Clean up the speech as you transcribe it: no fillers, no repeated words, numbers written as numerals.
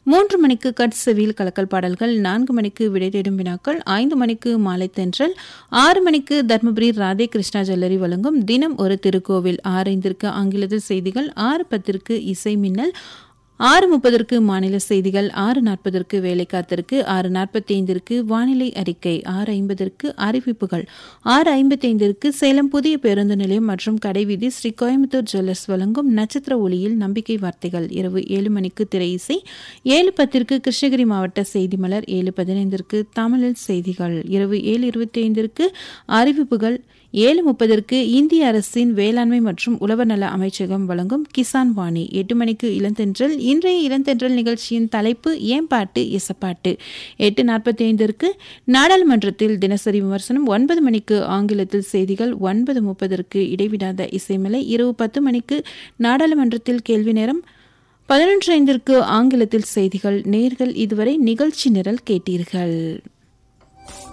3 மணிக்கு கட்செவியில் கலக்கல் பாடல்கள், 4 மணிக்கு விடை தேடும் வினாக்கள், 5 மணிக்கு மாலை தென்றல், 6 மணிக்கு தர்மபுரி ராதே கிருஷ்ணா ஜுவல்லரி வழங்கும் தினம் ஒரு திருக்கோவில், 6:05 ஆங்கிலத்தில் செய்திகள், 6:10 இசை மின்னல், 6:30 மாநில செய்திகள், 6:40 வேலை காத்திருக்கு, 6:45 வானிலை அறிக்கை, 6:50 அறிவிப்புகள், 6:55 சேலம் புதிய பேருந்து நிலையம் மற்றும் கடைவீதி ஸ்ரீ கோயம்புத்தூர் ஜுவல்லர்ஸ் வழங்கும் நட்சத்திர ஒளியில் நம்பிக்கை வார்த்தைகள், இரவு 7 மணிக்கு திரை இசை, 7:10 கிருஷ்ணகிரி மாவட்ட செய்தி மலர், 7:15 தமிழில் செய்திகள், இரவு 7:25 அறிவிப்புகள், 7:30 இந்திய அரசின் வேளாண்மை மற்றும் உழவர் நல அமைச்சகம் வழங்கும் கிசான் வாணி, 8 மணிக்கு இளந்தென்றல். இன்றைய இளந்தென்றல் நிகழ்ச்சியின் தலைப்பு ஏன் பாட்டு இசப்பாட்டு. 8:45 நாடாளுமன்றத்தில் தினசரி விமர்சனம், 9 மணிக்கு ஆங்கிலத்தில் செய்திகள், 9:30 இடைவிடாத இசைமலை, இரவு 10 மணிக்கு நாடாளுமன்றத்தில் கேள்வி நேரம், 11:05 ஆங்கிலத்தில் செய்திகள். நேயர்கள் இதுவரை நிகழ்ச்சி நிரல் கேட்டீர்கள்.